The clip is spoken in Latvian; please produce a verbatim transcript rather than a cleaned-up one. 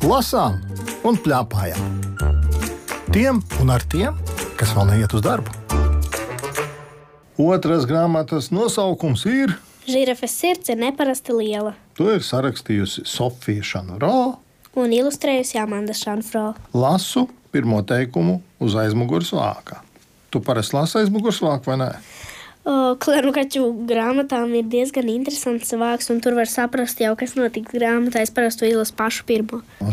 lasām un pļāpājām. Tiem un ar tiem, kas vēl neiet uz darbu. Otras grāmatas nosaukums ir Žirafes sirds ir neparasti liela. To ir sarakstījusi Sofija Šanro Un ilustrējusi Amanda Šanfro. Lasu pirmo teikumu uz aizmugures vāka. Tu parasti lasi aizmugures vāku, vai ne? Klēnu kaķu grāmatām ir diezgan interesants vāks, un tur var saprast jau, kas notiks grāmatā. Es parasti to izlasu pašu pirmo.